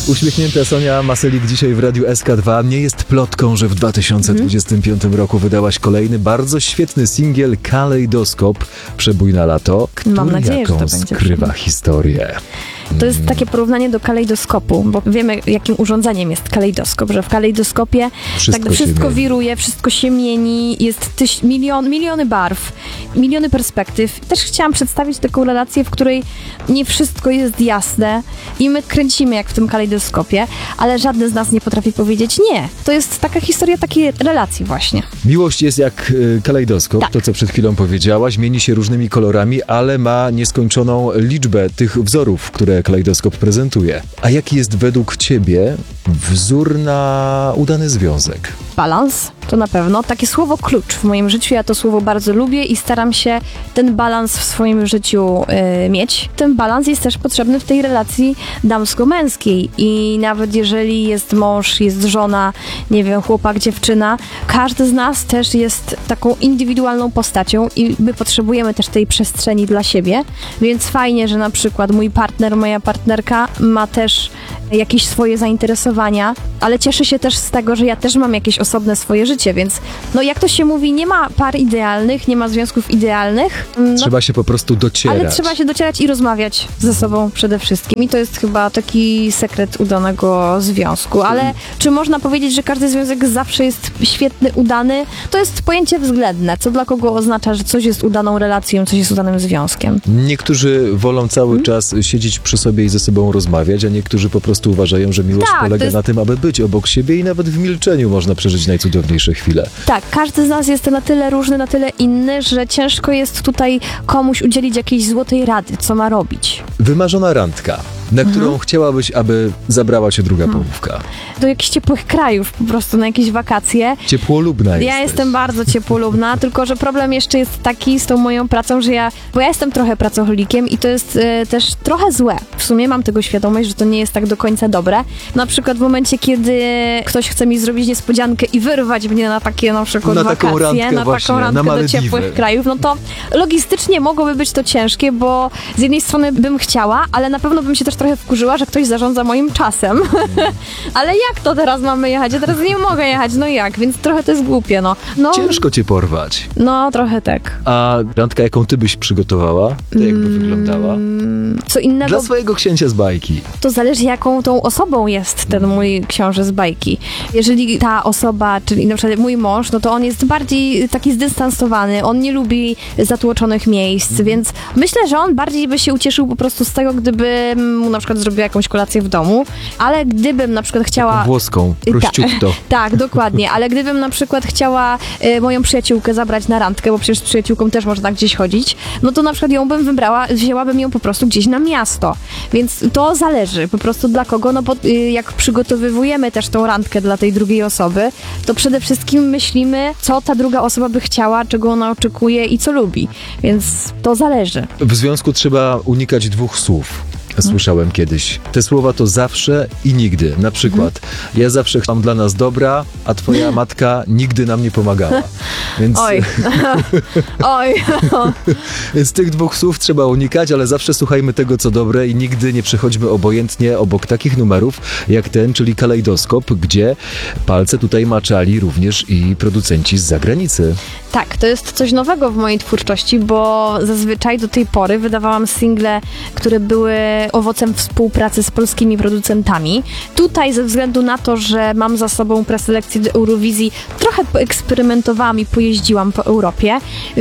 Uśmiechnięta Sonia Maselik dzisiaj w Radiu SK2. Nie jest plotką, że w 2025 roku wydałaś kolejny bardzo świetny singiel Kalejdoskop, Przebój na lato, który Mam nadzieję, jaką że to będzie skrywa historię. To jest takie porównanie do kalejdoskopu, bo wiemy, jakim urządzeniem jest kalejdoskop, że w kalejdoskopie wszystko wiruje, wszystko się mieni, jest miliony barw, miliony perspektyw. Też chciałam przedstawić taką relację, w której nie wszystko jest jasne i my kręcimy jak w tym kalejdoskopie, ale żadne z nas nie potrafi powiedzieć nie. To jest taka historia takiej relacji właśnie. Miłość jest jak kalejdoskop, tak. To co przed chwilą powiedziałaś, mieni się różnymi kolorami, ale ma nieskończoną liczbę tych wzorów, które kalejdoskop prezentuje. A jaki jest według ciebie wzór na udany związek? Balans, to na pewno. Takie słowo klucz w moim życiu. Ja to słowo bardzo lubię i staram się ten balans w swoim życiu mieć. Ten balans jest też potrzebny w tej relacji damsko-męskiej i nawet jeżeli jest mąż, jest żona, nie wiem, chłopak, dziewczyna, każdy z nas też jest taką indywidualną postacią i my potrzebujemy też tej przestrzeni dla siebie, więc fajnie, że na przykład mój partner, moja partnerka ma też jakieś swoje zainteresowania, ale cieszę się też z tego, że ja też mam jakieś osobne swoje życie, więc no jak to się mówi, nie ma par idealnych, nie ma związków idealnych. Trzeba się po prostu docierać. Ale trzeba się docierać i rozmawiać ze sobą przede wszystkim i to jest chyba taki sekret udanego związku, ale czy można powiedzieć, że każdy związek zawsze jest świetny, udany? To jest pojęcie względne, co dla kogo oznacza, że coś jest udaną relacją, coś jest udanym związkiem. Niektórzy wolą cały czas siedzieć przy sobie i ze sobą rozmawiać, a niektórzy po prostu uważają, że miłość polega na tym, aby być obok siebie i nawet w milczeniu można przeżyć najcudowniejsze chwile. Tak, każdy z nas jest na tyle różny, na tyle inny, że ciężko jest tutaj komuś udzielić jakiejś złotej rady, co ma robić. Wymarzona randka, na którą chciałabyś, aby zabrała cię druga połówka? Do jakichś ciepłych krajów, po prostu na jakieś wakacje. Ciepłolubna jesteś. Ja jestem bardzo ciepłolubna, tylko że problem jeszcze jest taki z tą moją pracą, że bo ja jestem trochę pracocholikiem i to jest też trochę złe. W sumie mam tego świadomość, że to nie jest tak do końca dobre. Na przykład w momencie, kiedy ktoś chce mi zrobić niespodziankę i wyrwać mnie na takie na przykład wakacje, na taką randkę do ciepłych krajów, no to logistycznie mogłoby być to ciężkie, bo z jednej strony bym chciała, ale na pewno bym się też trochę wkurzyła, że ktoś zarządza moim czasem. Ale jak to teraz mamy jechać? Ja teraz nie mogę jechać, no jak? Więc trochę to jest głupie, no. Ciężko cię porwać. No, trochę tak. A randka, jaką ty byś przygotowała? To jakby wyglądała? Co innego... Dla swojego księcia z bajki. To zależy, jaką tą osobą jest ten mój książę z bajki. Jeżeli ta osoba, czyli na przykład mój mąż, no to on jest bardziej taki zdystansowany, on nie lubi zatłoczonych miejsc, więc myślę, że on bardziej by się ucieszył po prostu z tego, gdyby mu na przykład zrobiła jakąś kolację w domu, ale gdybym na przykład chciała... Taką włoską, prosciutto. Tak, dokładnie, ale gdybym na przykład chciała moją przyjaciółkę zabrać na randkę, bo przecież z przyjaciółką też można gdzieś chodzić, no to na przykład ją bym wybrała, wzięłabym ją po prostu gdzieś na miasto, więc to zależy po prostu dla kogo, no bo jak przygotowywujemy też tą randkę dla tej drugiej osoby, to przede wszystkim myślimy, co ta druga osoba by chciała, czego ona oczekuje i co lubi, więc to zależy. W związku trzeba unikać dwóch słów. Słyszałem kiedyś. Te słowa to zawsze i nigdy. Na przykład, ja zawsze chciałam dla nas dobra, a twoja matka nigdy nam nie pomagała. Więc... Oj. Oj. Więc tych dwóch słów trzeba unikać, ale zawsze słuchajmy tego, co dobre i nigdy nie przechodźmy obojętnie obok takich numerów, jak ten, czyli Kalejdoskop, gdzie palce tutaj maczali również i producenci z zagranicy. Tak, to jest coś nowego w mojej twórczości, bo zazwyczaj do tej pory wydawałam single, które były owocem współpracy z polskimi producentami. Tutaj ze względu na to, że mam za sobą preselekcję do Eurowizji, trochę poeksperymentowałam i pojeździłam po Europie,